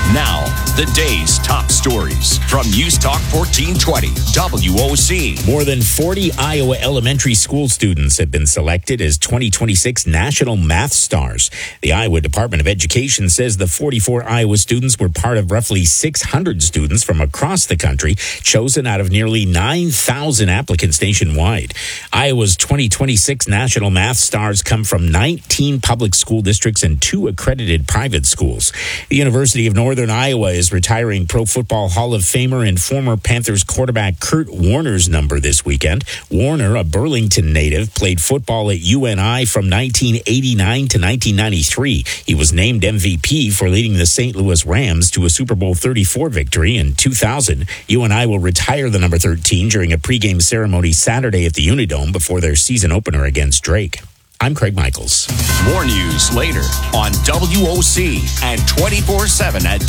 Now, the day's top stories from News Talk 1420 WOC. More than 40 Iowa elementary school students have been selected as 2026 National Math Stars. The Iowa Department of Education says the 44 Iowa students were part of roughly 600 students from across the country, chosen out of nearly 9,000 applicants nationwide. Iowa's 2026 National Math Stars come from 19 public school districts and 2 accredited private schools. The University of Northern Iowa is retiring Pro Football Hall of Famer and former Panthers quarterback Kurt Warner's number this weekend. Warner, a Burlington native, played football at UNI from 1989 to 1993. He was named MVP for leading the St. Louis Rams to a Super Bowl 34 victory in 2000. UNI will retire the number 13 during a pregame ceremony Saturday at the Unidome before their season opener against Drake. I'm Craig Michaels. More news later on WOC and 24/7 at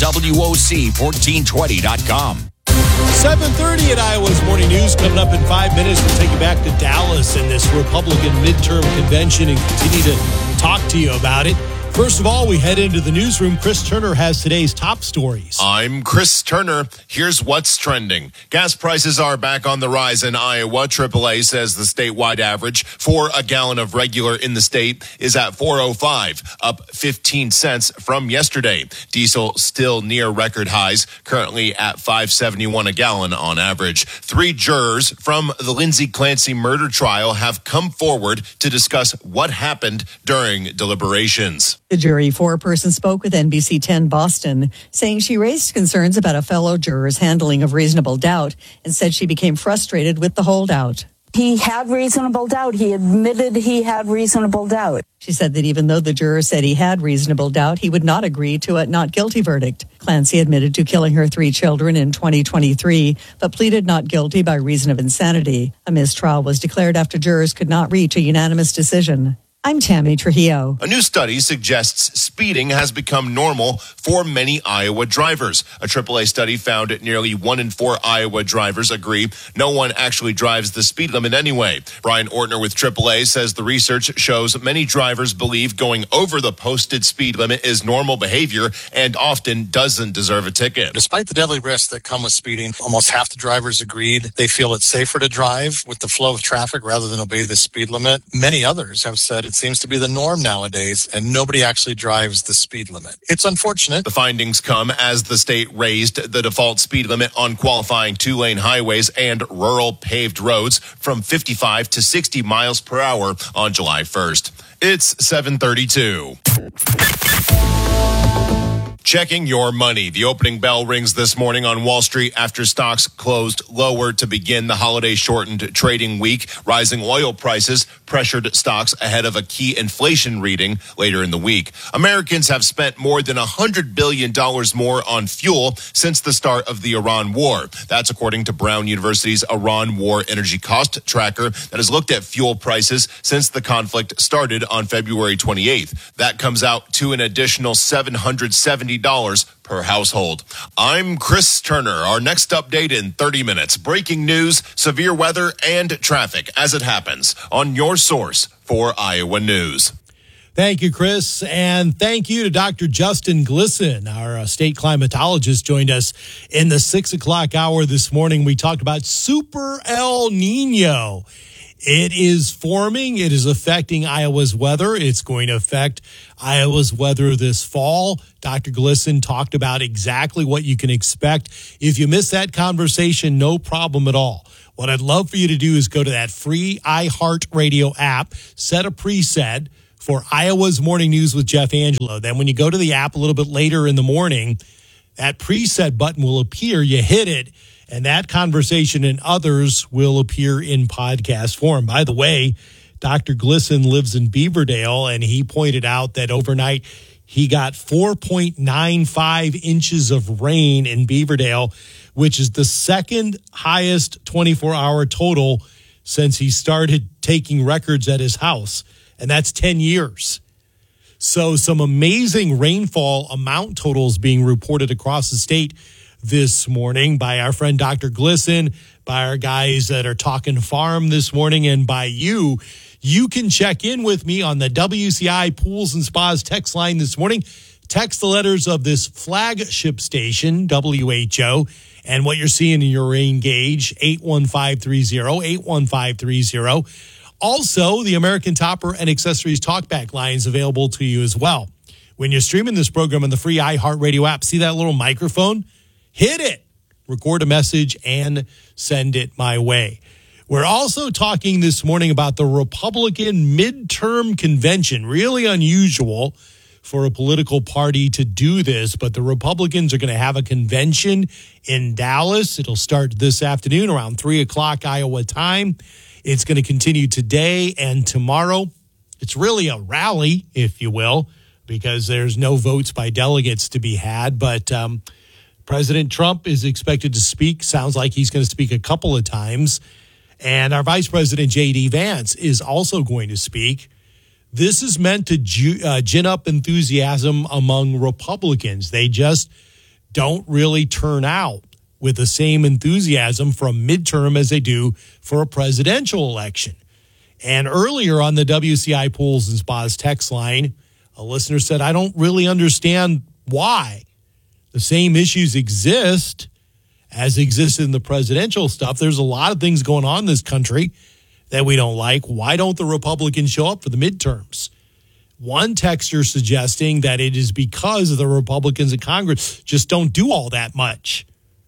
WOC1420.com. 7:30 at Iowa's Morning News. Coming up in 5 minutes, we'll take you back to Dallas in this Republican midterm convention and continue to talk to you about it. First of all, we head into the newsroom. Chris Turner has today's top stories. I'm Chris Turner. Here's what's trending. Gas prices are back on the rise in Iowa. AAA says the statewide average for a gallon of regular in the state is at $4.05, up 15 cents from yesterday. Diesel still near record highs, currently at $5.71 a gallon on average. 3 jurors from the Lindsay Clancy murder trial have come forward to discuss what happened during deliberations. The jury 4-person spoke with NBC 10 Boston, saying she raised concerns about a fellow juror's handling of reasonable doubt and said she became frustrated with the holdout. He had reasonable doubt. He admitted he had reasonable doubt. She said that even though the juror said he had reasonable doubt, he would not agree to a not guilty verdict. Clancy admitted to killing her 3 children in 2023, but pleaded not guilty by reason of insanity. A mistrial was declared after jurors could not reach a unanimous decision. I'm Tammy Trujillo. A new study suggests speeding has become normal for many Iowa drivers. A AAA study found that nearly 1 in 4 Iowa drivers agree no one actually drives the speed limit anyway. Brian Ortner with AAA says the research shows many drivers believe going over the posted speed limit is normal behavior and often doesn't deserve a ticket. Despite the deadly risks that come with speeding, almost half the drivers agreed they feel it's safer to drive with the flow of traffic rather than obey the speed limit. Many others have said it seems to be the norm nowadays, and nobody actually drives the speed limit. It's unfortunate. The findings come as the state raised the default speed limit on qualifying 2-lane highways and rural paved roads from 55 to 60 miles per hour on July 1st. It's 7:32. Checking your money. The opening bell rings this morning on Wall Street after stocks closed lower to begin the holiday-shortened trading week. Rising oil prices pressured stocks ahead of a key inflation reading later in the week. Americans have spent more than $100 billion more on fuel since the start of the Iran war. That's according to Brown University's Iran War Energy Cost Tracker that has looked at fuel prices since the conflict started on February 28th. That comes out to an additional $770 per household. I'm Chris Turner. Our next update in 30 minutes. Breaking news, severe weather, and traffic as it happens on your source for Iowa News. Thank you, Chris. And thank you to Dr. Justin Glisson, our state climatologist, joined us in the 6 o'clock hour this morning. We talked about Super El Nino. It is forming. It is affecting Iowa's weather. It's going to affect Iowa's weather this fall. Dr. Glisson talked about exactly what you can expect. If you missed that conversation, no problem at all. What I'd love for you to do is go to that free iHeartRadio app, set a preset for Iowa's Morning News with Jeff Angelo. Then when you go to the app a little bit later in the morning, that preset button will appear. You hit it, and that conversation and others will appear in podcast form. By the way, Dr. Glisson lives in Beaverdale, and he pointed out that overnight he got 4.95 inches of rain in Beaverdale, which is the second highest 24-hour total since he started taking records at his house, and that's 10 years. So some amazing rainfall amount totals being reported across the state this morning by our friend Dr. Glisson, by our guys that are talking farm this morning, and by you. You can check in with me on the WCI Pools and Spas text line this morning. text the letters of this flagship station, WHO, and what you're seeing in your rain gauge, 81530. Also, the American Topper and Accessories Talkback line is available to you as well. When you're streaming this program on the free iHeartRadio app, see that little microphone? Hit it, record a message, and send it my way. We're also talking this morning about the Republican midterm convention. Really unusual for a political party to do this, but the Republicans are going to have a convention in Dallas. It'll start this afternoon around 3 o'clock Iowa time. It's going to continue today and tomorrow. It's really a rally, if you will, because there's no votes by delegates to be had. But President Trump is expected to speak. Sounds like he's going to speak a couple of times. And our Vice President, J.D. Vance, is also going to speak. This is meant to gin up enthusiasm among Republicans. They just don't really turn out with the same enthusiasm from midterm as they do for a presidential election. And earlier on the WCI Pools and Spas text line, a listener said, I don't really understand why. The same issues exist as existed in the presidential stuff. There's a lot of things going on in this country that we don't like. Why don't the Republicans show up for the midterms? One texter suggesting that it is because the Republicans in Congress just don't do all that much.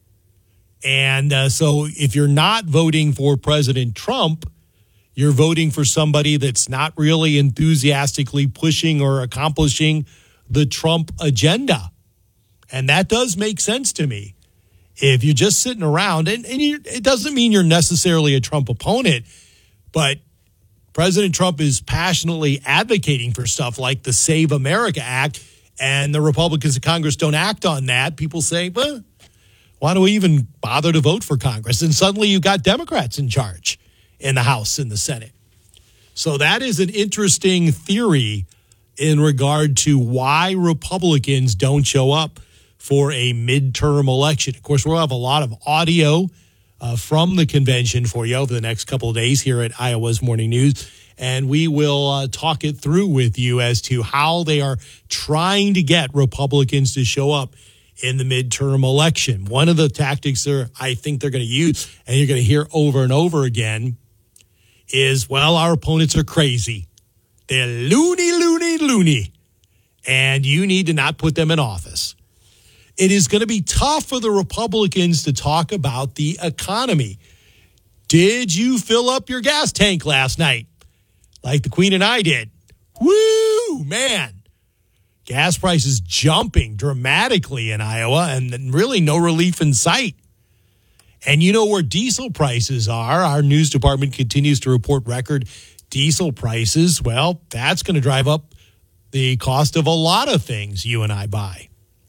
And so if you're not voting for President Trump, you're voting for somebody that's not really enthusiastically pushing or accomplishing the Trump agenda. And that does make sense to me. If you're just sitting around, and it doesn't mean you're necessarily a Trump opponent, but President Trump is passionately advocating for stuff like the Save America Act, and the Republicans in Congress don't act on that. People say, well, why do we even bother to vote for Congress? And suddenly you've got Democrats in charge in the House and the Senate. So that is an interesting theory in regard to why Republicans don't show up for a midterm election. Of course, we'll have a lot of audio from the convention for you over the next couple of days here at Iowa's Morning News, and we will talk it through with you as to how they are trying to get Republicans to show up in the midterm election. One of the tactics I think they're going to use, and you're going to hear over and over again, is, well, our opponents are crazy. They're loony, and you need to not put them in office. It is going to be tough for the Republicans to talk about the economy. Did you fill up your gas tank last night like the Queen and I did? Woo, man. Gas prices jumping dramatically in Iowa and really no relief in sight. And you know where diesel prices are. Our news department continues to report record diesel prices. Well, that's going to drive up the cost of a lot of things you and I buy.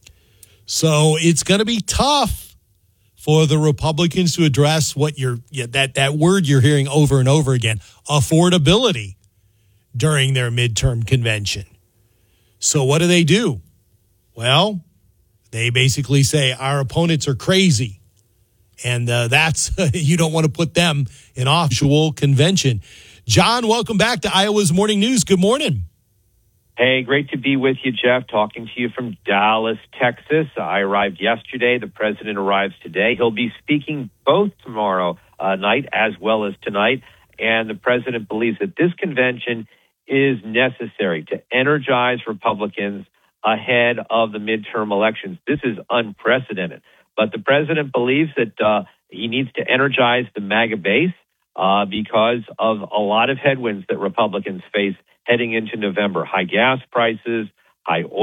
So it's going to be tough for the Republicans to address what that word you're hearing over and over again, affordability, during their midterm convention. So what do? Well, they basically say our opponents are crazy. And that's, you don't want to put them in actual convention. John, welcome back to Iowa's Morning News. Good morning. Hey, great to be with you, Jeff, talking to you from Dallas, Texas. I arrived yesterday. The president arrives today. He'll be speaking both tomorrow night as well as tonight. And the president believes that this convention is necessary to energize Republicans ahead of the midterm elections. This is unprecedented. But the president believes that he needs to energize the MAGA base because of a lot of headwinds that Republicans face heading into November. High gas prices, high oil